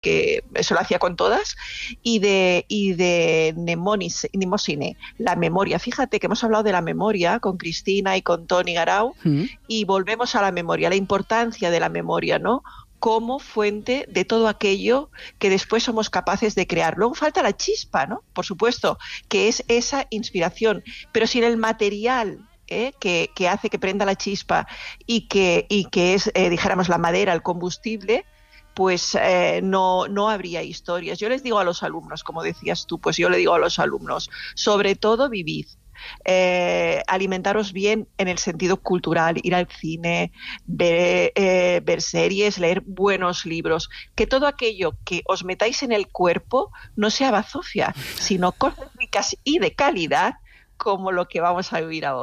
que eso lo hacía con todas, y de Mnemosine, la memoria. Fíjate que hemos hablado de la memoria con Cristina y con Toni Garau, Mm. y volvemos a la memoria, la importancia de la memoria, ¿no? Como fuente de todo aquello que después somos capaces de crear. Luego falta la chispa, ¿no? Por supuesto, que es esa inspiración, pero sin el material, que hace que prenda la chispa y que es, dijéramos, la madera, el combustible, pues no habría historias. Yo les digo a los alumnos, como decías tú, pues yo le digo a los alumnos, sobre todo vivid. Alimentaros bien en el sentido cultural, ir al cine, ver series, leer buenos libros, que todo aquello que os metáis en el cuerpo no sea bazofia, sino cosas ricas y de calidad como lo que vamos a vivir ahora.